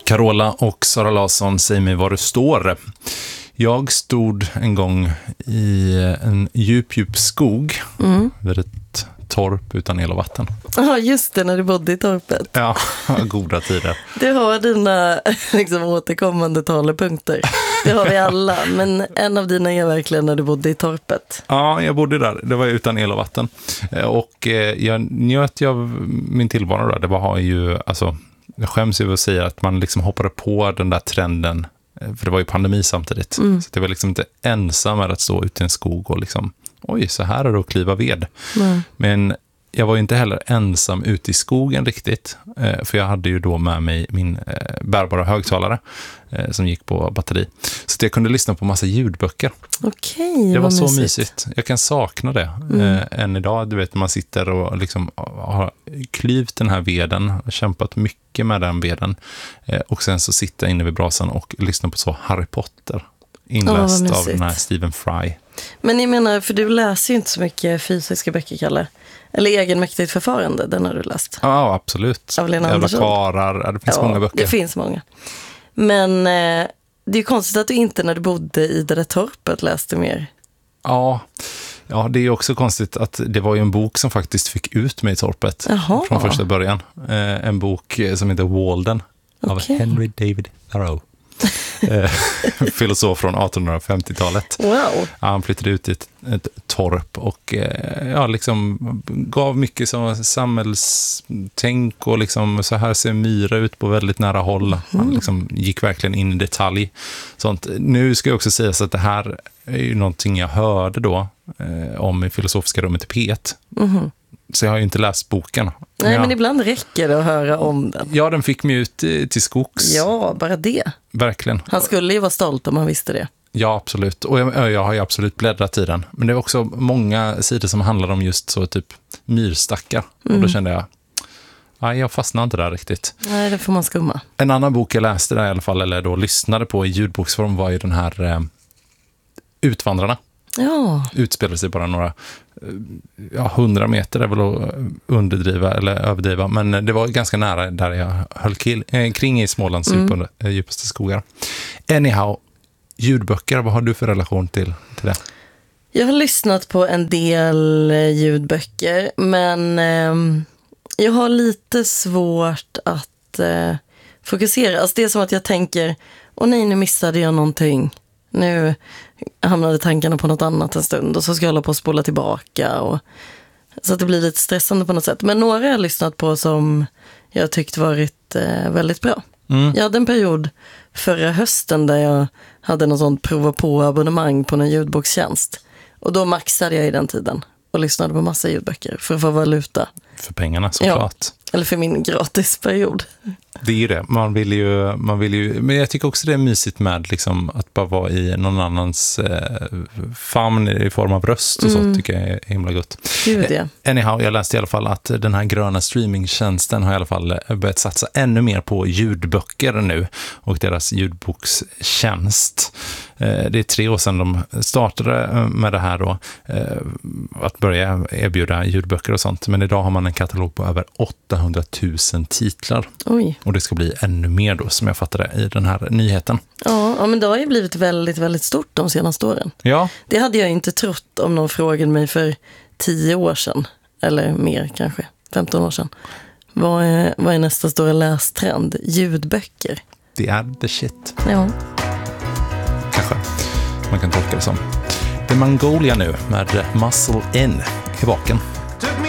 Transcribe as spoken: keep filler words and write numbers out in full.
Carola och Sara Larsson, säg mig var du står. Jag stod en gång i en djup, djup skog mm. vid ett torp utan el och vatten. Ja, just det, när du bodde i torpet. Ja, goda tider. Du har dina liksom, återkommande talepunkter. Det har vi alla, men en av dina är verkligen när du bodde i torpet. Ja, jag bodde där. Det var utan el och vatten. Och jag njöt av min tillvaro där. Det var ju, alltså, jag skäms över att säga att man liksom hoppade på den där trenden. För det var ju pandemi samtidigt. Mm. Så det var liksom inte ensam med att stå ute i en skog och liksom, oj, så här är det att kliva ved. Mm. Men jag var ju inte heller ensam ute i skogen riktigt. För jag hade ju då med mig min bärbara högtalare som gick på batteri. Så att jag kunde lyssna på massa ljudböcker. Okej, det var så mysigt. mysigt. Jag kan sakna det mm. än idag. Du vet, man sitter och liksom har klyvt den här veden, kämpat mycket med den veden. Och sen så sitter jag inne vid brasan och lyssnar på så Harry Potter. Inläst oh, av den här Stephen Fry. Men jag menar, för du läser ju inte så mycket fysiska böcker, Kalle. Eller egenmäktigt förfarande, den har du läst. Ja, absolut. Av Lena Jävla Andersson. karar, det finns ja, många böcker. Det finns många. Men eh, det är ju konstigt att du inte när du bodde i det där torpet läste mer. Ja, ja, det är ju också konstigt att det var ju en bok som faktiskt fick ut mig i torpet. Jaha. Från första början. Eh, en bok som heter Walden okay. av Henry David Thoreau. Filosof från artonhundrafemtiotalet. Wow. Ja, han flyttade ut i ett, ett torp och ja, liksom gav mycket som samhällstänk och liksom så här ser myra ut på väldigt nära håll. Han liksom gick verkligen in i detalj. Sånt. Nu ska jag också säga så att det här är ju någonting jag hörde då eh, om i Filosofiska rummet i P ett. Mm. Så jag har ju inte läst boken. Nej, ja. men ibland räcker det att höra om den. Ja, den fick mig ut till skogs. Ja, bara det. Verkligen. Han skulle ju vara stolt om han visste det. Ja, absolut. Och jag, jag har ju absolut bläddrat i den. Men det är också många sidor som handlar om just så typ myrstackar. Mm. Och då kände jag, nej, jag fastnade inte där riktigt. Nej, det får man skumma. En annan bok jag läste där i alla fall, eller då lyssnade på i ljudboksform, var ju den här eh, Utvandrarna. Ja. Utspelade sig bara några ja, hundra meter är väl att underdriva eller överdriva, men det var ganska nära där jag höll kill, eh, kring i Smålands mm. djupaste skogar. Anyhow, ljudböcker, vad har du för relation till, till det? Jag har lyssnat på en del ljudböcker, men eh, jag har lite svårt att eh, fokusera. Alltså det är som att jag tänker, åh nej, nu missade jag någonting. Nu hamnade tankarna på något annat en stund och så ska jag hålla på att spola tillbaka. Och, så att det blir lite stressande på något sätt. Men några har jag lyssnat på som jag tyckt varit eh, väldigt bra. Mm. Jag hade en period förra hösten där jag hade någon sån prova på abonnemang på en ljudbokstjänst. Och då maxade jag i den tiden och lyssnade på massa ljudböcker för att få valuta. För pengarna såklart. Ja, eller för min gratisperiod. Det är ju det. Man vill ju, man vill ju, men jag tycker också det är mysigt med liksom, att bara vara i någon annans eh, famn i form av röst och mm. så tycker jag är himla gott. Gud, ja. Anyhow, jag läste i alla fall att den här gröna streamingtjänsten har i alla fall börjat satsa ännu mer på ljudböcker nu och deras ljudbokstjänst. Det är tre år sedan de startade med det här då, att börja erbjuda ljudböcker och sånt. Men idag har man en katalog på över åttahundratusen titlar. Oj. Och det ska bli ännu mer då, som jag fattade i den här nyheten. Ja, ja, men det har ju blivit väldigt, väldigt stort de senaste åren. Ja. Det hade jag inte trott om någon frågade mig för tio år sedan. Eller mer kanske, femton år sedan. Vad är, vad är nästa stora lästrend? Ljudböcker. Det är the shit. Ja. Kanske man kan tolka det som. Det är Mongolia nu med Muscle In i baken.